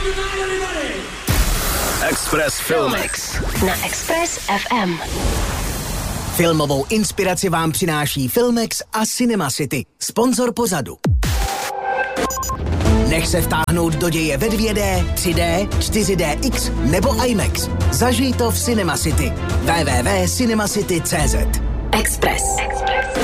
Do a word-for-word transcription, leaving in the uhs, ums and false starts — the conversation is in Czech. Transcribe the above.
Express Filmex na Express F M. Filmovou inspiraci vám přináší Filmex a Cinema City, sponzor pořadu. Nech se vtáhnout do děje ve dvě dé, tři dé, čtyři dé X nebo IMAX. Zažij to v Cinema City. w w w tečka cinemacity tečka cz. Express. Express.